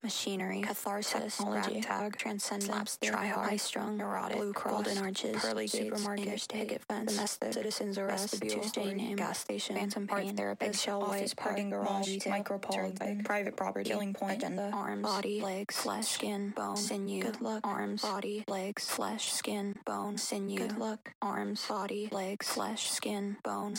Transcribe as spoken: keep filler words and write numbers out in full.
machinery, catharsis, technology, tag, transcendence, tryhard, high-strung, neurotic, blue cross, golden arches, pearly supermarket, interstate, picket fence, domestic, citizens arrest, Tuesday name, gas station, phantom pain, therapist, eggshell office, parking garage, micropole, private property, killing point, agenda, arms, body, legs, flesh, skin, bone, sinew, good luck, arms, body, legs, flesh, skin, bone, sinew, good luck, arms, body, legs, flesh, skin, bone,